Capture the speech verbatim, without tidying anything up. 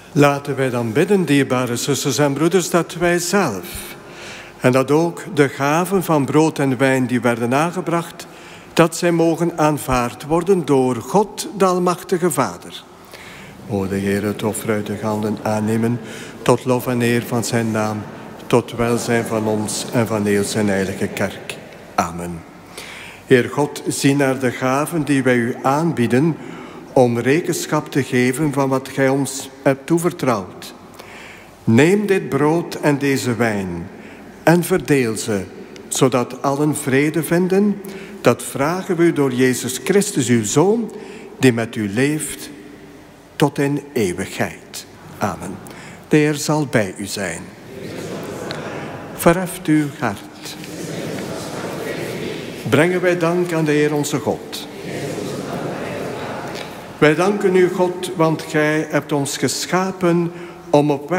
Laten wij dan bidden, dierbare zusters en broeders, dat wij zelf en dat ook de gaven van brood en wijn die werden aangebracht, dat zij mogen aanvaard worden door God, de Almachtige Vader. O de Heer het offer uit de handen aannemen, tot lof en eer van zijn naam, tot welzijn van ons en van heel zijn heilige kerk. Amen. Heer God, zie naar de gaven die wij u aanbieden, om rekenschap te geven van wat gij ons hebt toevertrouwd. Neem dit brood en deze wijn en verdeel ze, zodat allen vrede vinden. Dat vragen we u door Jezus Christus, uw Zoon, die met u leeft tot in eeuwigheid. Amen. De Heer zal bij u zijn. Verheft uw hart. Brengen wij dank aan de Heer onze God. Wij danken u, God, want gij hebt ons geschapen om op weg